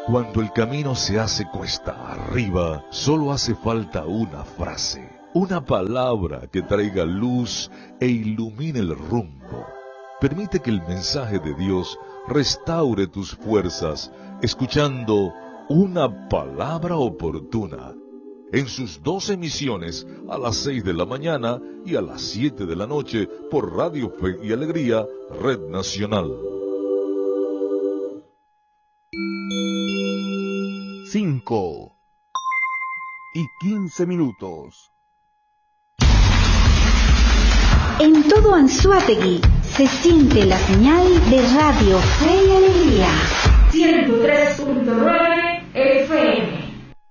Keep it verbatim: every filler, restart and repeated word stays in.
Cuando el camino se hace cuesta arriba, solo hace falta una frase, una palabra que traiga luz e ilumine el rumbo. Permite que el mensaje de Dios restaure tus fuerzas, escuchando Una Palabra Oportuna, en sus dos emisiones, a las seis de la mañana y a las siete de la noche, por Radio Fe y Alegría, Red Nacional. Cinco y quince minutos. En todo Anzoátegui se siente la señal de Radio Fe y Alegría. ciento tres punto nueve F M.